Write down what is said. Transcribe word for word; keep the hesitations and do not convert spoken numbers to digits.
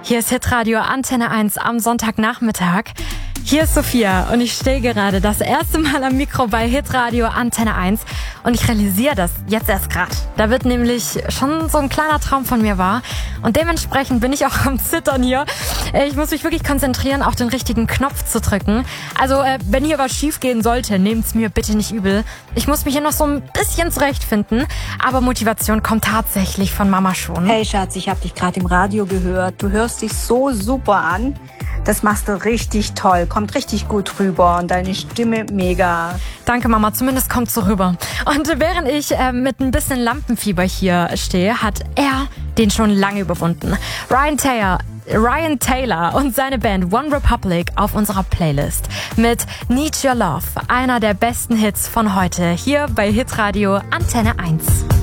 Hier ist Hitradio Antenne eins am Sonntagnachmittag. Hier ist Sophia und ich stehe gerade das erste Mal am Mikro bei Hitradio Antenne eins und ich realisiere das jetzt erst gerade. Da wird nämlich schon so ein kleiner Traum von mir wahr und dementsprechend bin ich auch am Zittern hier. Ich muss mich wirklich konzentrieren, auch den richtigen Knopf zu drücken. Also äh, wenn hier was schief gehen sollte, nehmt's mir bitte nicht übel. Ich muss mich hier noch so ein bisschen zurechtfinden, aber Motivation kommt tatsächlich von Mama schon. Hey Schatz, ich habe dich gerade im Radio gehört. Du hörst dich so super an. Das machst du richtig toll, kommt richtig gut rüber und deine Stimme mega. Danke Mama, zumindest kommt so rüber. Und während ich äh, mit ein bisschen Lampenfieber hier stehe, hat er den schon lange überwunden. Ryan Taylor, Ryan Taylor und seine Band One Republic auf unserer Playlist mit Need Your Love, einer der besten Hits von heute, hier bei Hitradio Antenne eins.